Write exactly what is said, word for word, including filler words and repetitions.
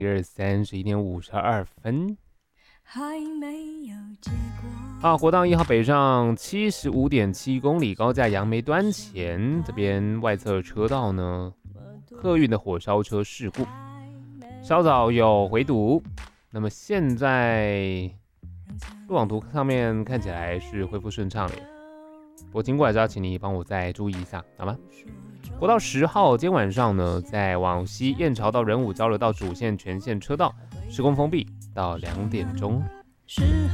二三十一点五十二分。好，国道一号北上七十五点七公里，高架杨梅端前这边外侧车道呢，客运的火烧车事故，稍早有回堵。那么现在路网图上面看起来是恢复顺畅了，不过经过还是要请你帮我再注意一下，好吗？国道十号今天晚上呢，在往西燕巢到仁武交流道主线全线车道施工封闭到两点钟。